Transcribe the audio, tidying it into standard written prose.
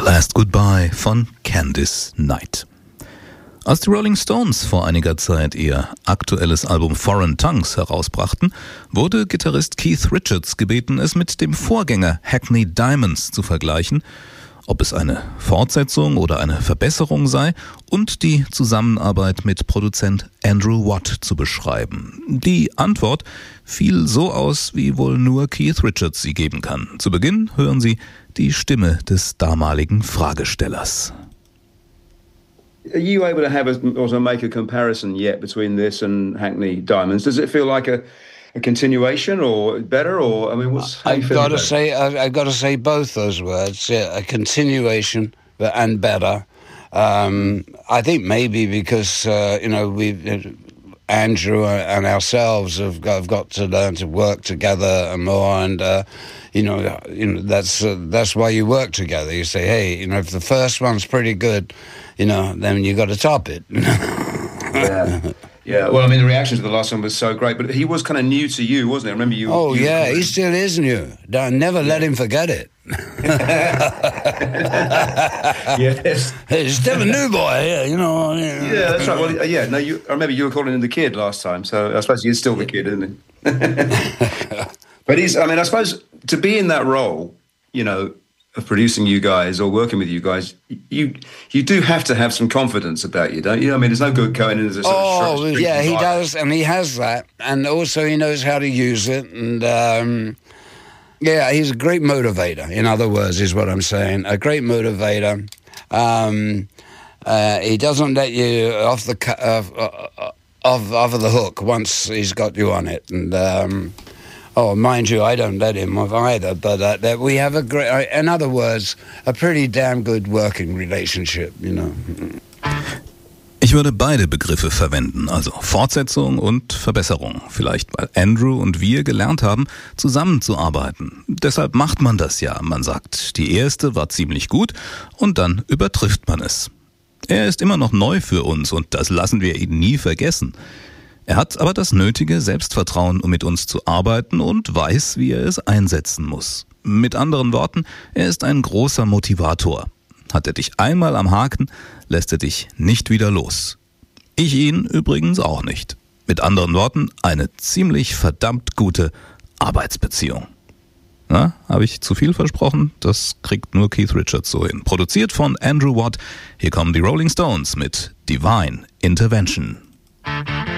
Last Goodbye von Candice Night. Als die Rolling Stones vor einiger Zeit ihr aktuelles Album Foreign Tongues herausbrachten, wurde Gitarrist Keith Richards gebeten, es mit dem Vorgänger Hackney Diamonds zu vergleichen, ob es eine Fortsetzung oder eine Verbesserung sei und die Zusammenarbeit mit Produzent Andrew Watt zu beschreiben. Die Antwort fiel so aus, wie wohl nur Keith Richards sie geben kann. Zu Beginn hören Sie die Stimme des damaligen Fragestellers. Are you able to have also make a comparison yet between this and Hackney Diamonds? Does it feel like a continuation or better, or I mean, I've got to say both those words. Yeah, a continuation and better. I think maybe because Andrew and ourselves have got to learn to work together more, and that's why you work together. You say, hey, if the first one's pretty good, then you got to top it. Yeah. Well, I mean, the reaction to the last one was so great, but he was kind of new to you, wasn't he? I remember you. Oh, yeah, he still is new. Never let him forget it. Yes. He's still a new boy, Yeah, that's right. Well, I remember you were calling him the kid last time, so I suppose he's still the kid, isn't he? But I suppose to be in that role, of producing you guys or working with you guys, you do have to have some confidence about you, don't you? I mean, there's no good going in as a sort of yeah, he does, and he has that, and also he knows how to use it, and he's a great motivator. In other words, is what I'm saying, a great motivator. He doesn't let you off the hook once he's got you on it, and. Mind you, I don't let him off either, but we have in other words, a pretty damn good working relationship, Ich würde beide Begriffe verwenden, also Fortsetzung und Verbesserung. Vielleicht, weil Andrew und wir gelernt haben, zusammenzuarbeiten. Deshalb macht man das ja. Man sagt, die erste war ziemlich gut und dann übertrifft man es. Er ist immer noch neu für uns und das lassen wir ihn nie vergessen. Er hat aber das nötige Selbstvertrauen, um mit uns zu arbeiten und weiß, wie er es einsetzen muss. Mit anderen Worten, er ist ein großer Motivator. Hat er dich einmal am Haken, lässt er dich nicht wieder los. Ich ihn übrigens auch nicht. Mit anderen Worten, eine ziemlich verdammt gute Arbeitsbeziehung. Na, habe ich zu viel versprochen? Das kriegt nur Keith Richards so hin. Produziert von Andrew Watt. Hier kommen die Rolling Stones mit Divine Intervention.